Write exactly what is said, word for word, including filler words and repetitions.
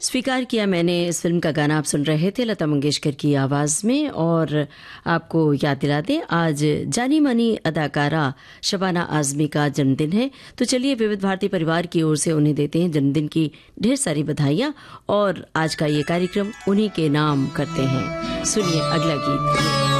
स्वीकार किया मैंने इस फिल्म का गाना आप सुन रहे थे लता मंगेशकर की आवाज़ में। और आपको याद दिला दें आज जानी मानी अदाकारा शबाना आज़मी का जन्मदिन है, तो चलिए विविध भारती परिवार की ओर से उन्हें देते हैं जन्मदिन की ढेर सारी बधाइयाँ और आज का ये कार्यक्रम उन्हीं के नाम करते हैं। सुनिए अगला गीत।